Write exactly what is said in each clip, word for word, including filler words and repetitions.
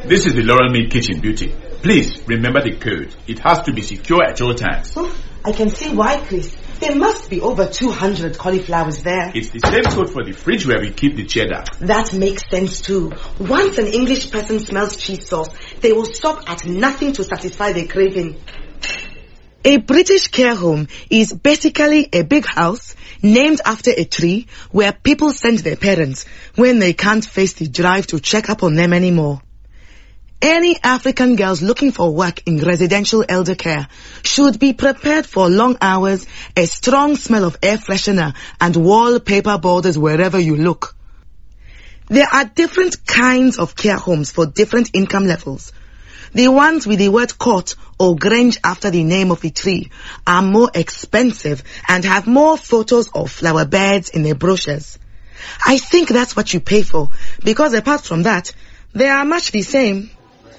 This is the Laurel Mead kitchen, Beauty. Please remember the code. It has to be secure at all times. Oh, I can see why, Chris. There must be over two hundred cauliflowers there. It's the same code for the fridge where we keep the cheddar. That makes sense too. Once an English person smells cheese sauce, they will stop at nothing to satisfy their craving. A British care home is basically a big house named after a tree where people send their parents when they can't face the drive to check up on them anymore. Any African girls looking for work in residential elder care should be prepared for long hours, a strong smell of air freshener, and wallpaper borders wherever you look. There are different kinds of care homes for different income levels. The ones with the word court or grange after the name of the tree are more expensive and have more photos of flower beds in their brochures. I think that's what you pay for, because apart from that, they are much the same.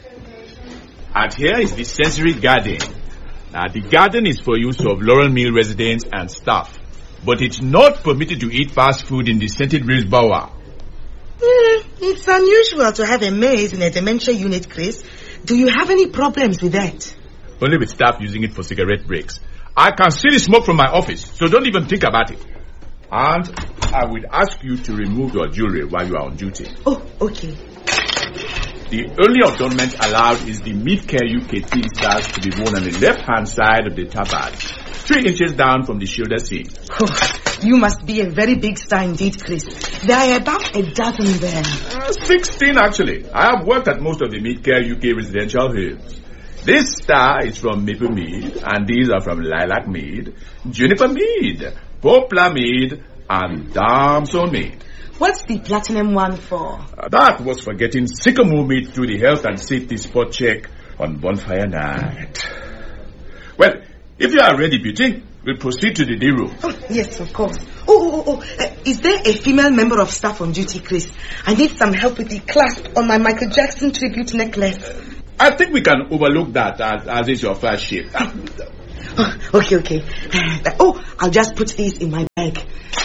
And here is the sensory garden. Now, the garden is for use of Laurel Mill residents and staff, but it's not permitted to eat fast food in the scented Reels Bower. Mm, it's unusual to have a maze in a dementia unit, Chris. Do you have any problems with that? Only with staff using it for cigarette breaks. I can see the smoke from my office, so don't even think about it. And I would ask you to remove your jewelry while you are on duty. Oh, okay. The only adornment allowed is the Mid-Care U K T stars to be worn on the left-hand side of the tabard, three inches down from the shoulder seam. Oh, you must be a very big star indeed, Chris. There are about a dozen there. Uh, Sixteen, actually. I have worked at most of the Mid-Care U K residential homes. This star is from Maple Mead, and these are from Lilac Mead, Juniper Mead, Poplar Mead, and Damson Mead. What's the platinum one for? Uh, that was for getting Sycamore Mead through the health and safety spot check on bonfire night. Well, if you are ready, Beauty, we'll proceed to the day room. Oh, yes, of course. Oh, oh, oh, oh. Uh, is there a female member of staff on duty, Chris? I need some help with the clasp on my Michael Jackson tribute necklace. I think we can overlook that as, as it's your first shift. Oh, okay, okay. Uh, oh, I'll just put these in my bag.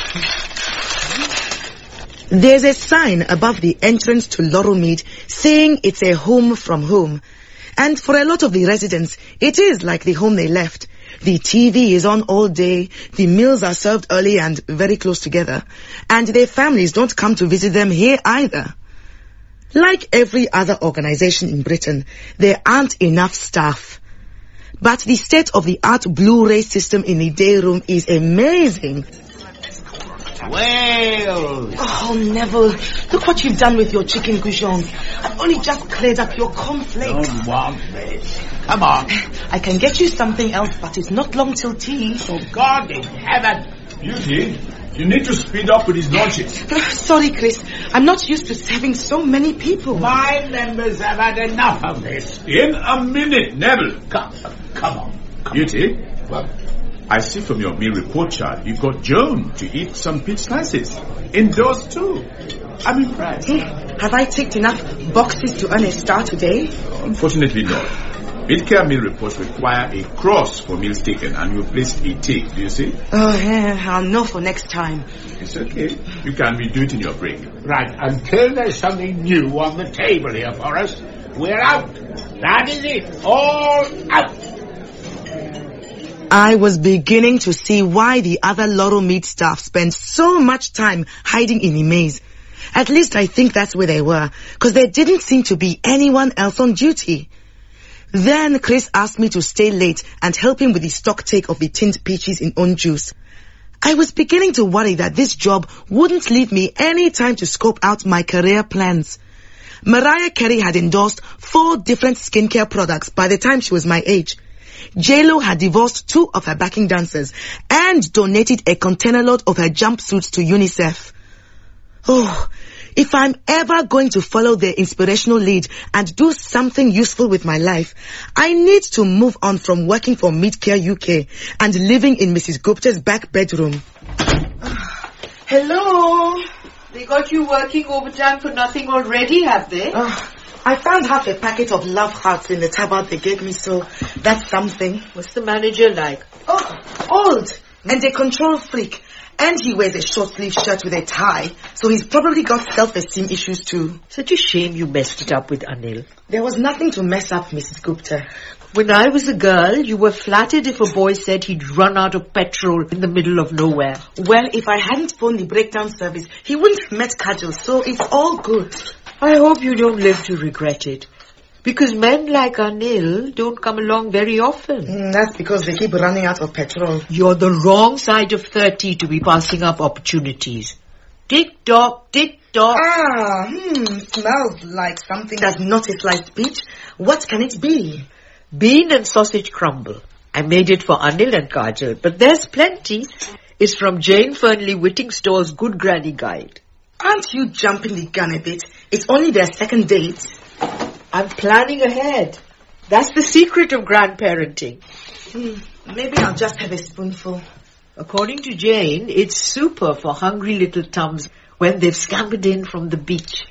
There's a sign above the entrance to Laurel Mead saying it's a home from home. And for a lot of the residents, it is like the home they left. The T V is on all day, the meals are served early and very close together, and their families don't come to visit them here either. Like every other organization in Britain, there aren't enough staff. But the state-of-the-art Blu-ray system in the day room is amazing. Well. Oh, Neville, look what you've done with your chicken goujons. I've only just cleared up your cornflakes. Don't want me. Come on. I can get you something else, but it's not long till tea. Oh, God in heaven. Beauty, you need to speed up with these lunches. Sorry, Chris. I'm not used to serving so many people. My members have had enough of this. In a minute, Neville. Come, come on. Come Beauty, Well, I see from your meal report chart you've got Joan to eat some peach slices. Indoors too. I'm impressed. Hey, have I ticked enough boxes to earn a star today? Unfortunately not. Mid-Care meal reports require a cross for meals taken, and you placed a tick, do you see? Oh, yeah, I'll know for next time. It's okay. You can redo it in your break. right, until there's something new on the table here for us, we're out. That is it. All out. I was beginning to see why the other Laurel Mead staff spent so much time hiding in the maze. At least I think that's where they were, because there didn't seem to be anyone else on duty. Then Chris asked me to stay late and help him with the stock take of the tinned peaches in own juice. I was beginning to worry that this job wouldn't leave me any time to scope out my career plans. Mariah Carey had endorsed four different skincare products by the time she was my age. J-Lo had divorced two of her backing dancers and donated a container load of her jumpsuits to UNICEF. Oh, if I'm ever going to follow their inspirational lead and do something useful with my life, I need to move on from working for Mid-Care U K and living in Missus Gupta's back bedroom. Hello? They got you working overtime for nothing already, have they? Uh, I found half a packet of love hearts in the tabard they gave me, so that's something. What's the manager like? Oh, old and a control freak. And he wears a short-sleeved shirt with a tie, so he's probably got self-esteem issues too. Such a shame you messed it up with Anil. There was nothing to mess up, Missus Gupta. When I was a girl, you were flattered if a boy said he'd run out of petrol in the middle of nowhere. Well, if I hadn't phoned the breakdown service, he wouldn't have met Kajal, so it's all good. I hope you don't live to regret it. Because men like Anil don't come along very often. Mm, that's because they keep running out of petrol. You're the wrong side of thirty to be passing up opportunities. Tick-tock, tick-tock. Ah, hmm, smells like something that's not a sliced peach. What can it be? Bean and sausage crumble. I made it for Anil and Kajal, but there's plenty. It's from Jane Fernley Whittingstall's Good Granny Guide. Aren't you jumping the gun a bit? It's only their second date. I'm planning ahead. That's the secret of grandparenting. Hmm, maybe I'll just have a spoonful. According to Jane, it's super for hungry little tums when they've scampered in from the beach.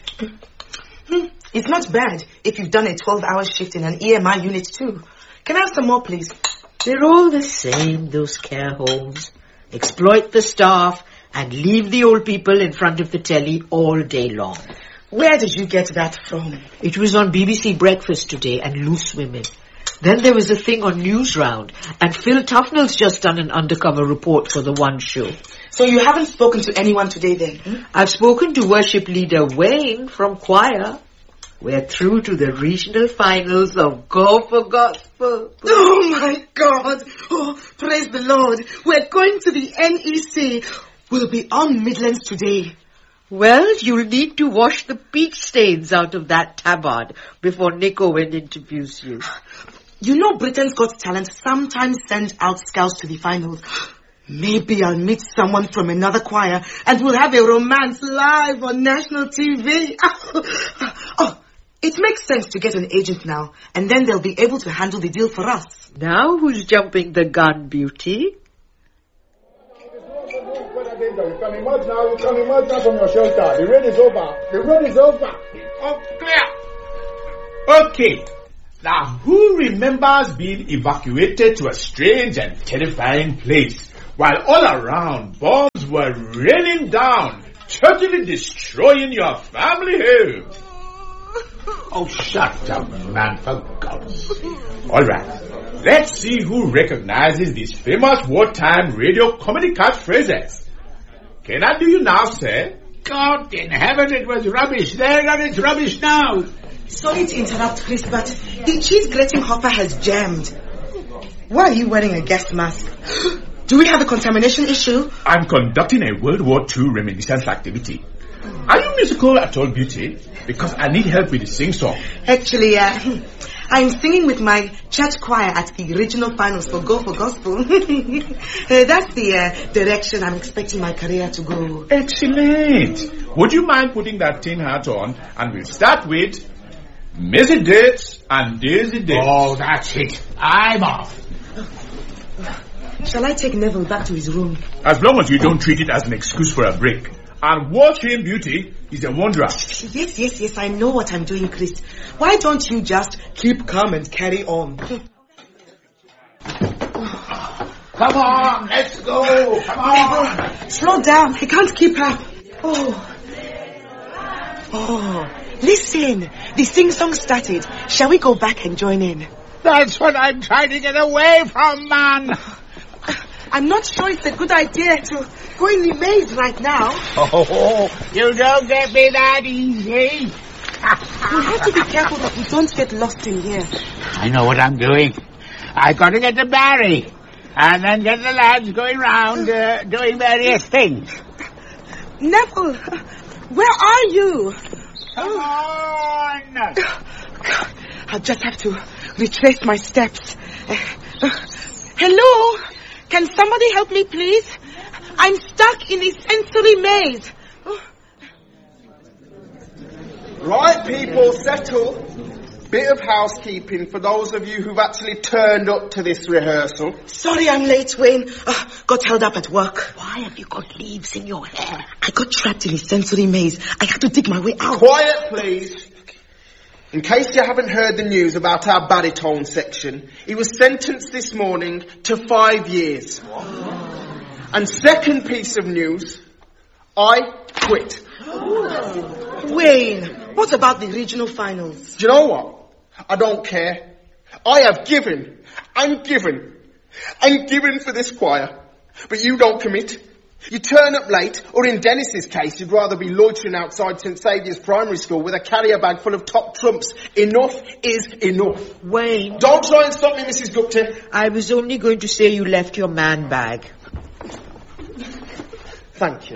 Hmm, it's not bad if you've done a twelve-hour shift in an E M I unit too. Can I have some more, please? They're all the same, those care homes. Exploit the staff and leave the old people in front of the telly all day long. Where did you get that from? It was on B B C Breakfast today and Loose Women. Then there was a thing on Newsround, and Phil Tufnell's just done an undercover report for the One Show. So you haven't spoken to anyone today then? Hmm? I've spoken to worship leader Wayne from choir. We're through to the regional finals of Go for Gospel. Oh my God! Oh, praise the Lord. We're going to the N E C. We'll be on Midlands today. Well, you'll need to wash the peach stains out of that tabard before Nico Wynn interviews you. You know Britain's Got Talent sometimes sends out scouts to the finals. Maybe I'll meet someone from another choir and we'll have a romance live on national T V. Oh, it makes sense to get an agent now, and then they'll be able to handle the deal for us. Now who's jumping the gun, Beauty? You can emerge now, you can emerge now from your shelter. The rain is over. The rain is over. Oh, clear. Okay. Now, who remembers being evacuated to a strange and terrifying place while all around bombs were raining down, totally destroying your family home? Oh, shut up, man, for God's sake. All right. Let's see who recognizes these famous wartime radio comedy catchphrases. Can I do you now, sir? God in heaven, it was rubbish then and it's rubbish now. Sorry to interrupt, Chris, but the cheese grating hopper has jammed. Why are you wearing a gas mask? Do we have a contamination issue? I'm conducting a World War Two reminiscence activity. Are you musical at all, Beauty? Because I need help with the sing-song. Actually, uh, I'm singing with my church choir at the regional finals for Go for Gospel. uh, that's the uh, direction I'm expecting my career to go. Excellent. Would you mind putting that tin hat on and we'll start with Missy Dates and Daisy Dates. Oh, that's it. I'm off. Shall I take Neville back to his room? As long as you don't treat it as an excuse for a break. And watch him, Beauty. He's a wanderer. Yes, yes, yes. I know what I'm doing, Chris. Why don't you just keep calm and carry on? Come on, let's go. Come on. Neville, slow down. I can't keep up. Oh. Oh. Listen. The sing-song started. Shall we go back and join in? That's what I'm trying to get away from, man. I'm not sure it's a good idea to go in the maze right now. Oh, you don't get me that easy. We have to be careful that we don't get lost in here. I know what I'm doing. I've got to get to Barry and then get the lads going round uh, doing various things. Neville, where are you? Come on. I'll just have to retrace my steps. Uh, uh, hello? Can somebody help me, please? I'm stuck in a sensory maze. Oh. Right, people, settle. Bit of housekeeping for those of you who've actually turned up to this rehearsal. Sorry I'm late, Wayne. Uh, got held up at work. Why have you got leaves in your hair? I got trapped in a sensory maze. I had to dig my way out. Quiet, please. In case you haven't heard the news about our baritone section, he was sentenced this morning to five years. And second piece of news, I quit. Wayne, what about the regional finals? Do you know what? I don't care. I have given and given and given for this choir, but you don't commit. You turn up late, or in Dennis's case, you'd rather be loitering outside St Saviour's Primary School with a carrier bag full of top trumps. Enough is enough. Wayne. Don't try and stop me, Missus Gupta. I was only going to say you left your man bag. Thank you.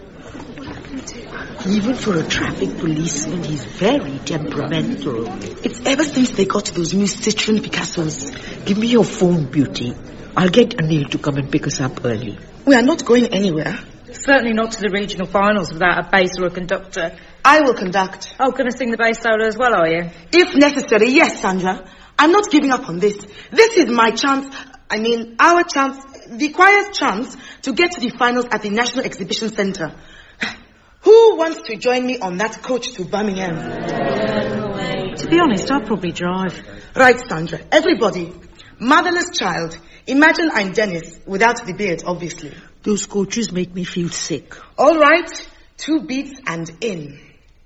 Even for a traffic policeman, he's very temperamental. It's ever since they got those new Citroen Picassos. Give me your phone, beauty. I'll get Anil to come and pick us up early. We are not going anywhere. Certainly not to the regional finals without a bass or a conductor. I will conduct. Oh, going to sing the bass solo as well, are you? If necessary, yes, Sandra. I'm not giving up on this. This is my chance, I mean, our chance, the choir's chance to get to the finals at the National Exhibition Centre. Who wants to join me on that coach to Birmingham? To be honest, I'll probably drive. Right, Sandra. Everybody. Motherless child. Imagine I'm Dennis, without the beard, obviously. Those coaches make me feel sick. All right. Two beats and in.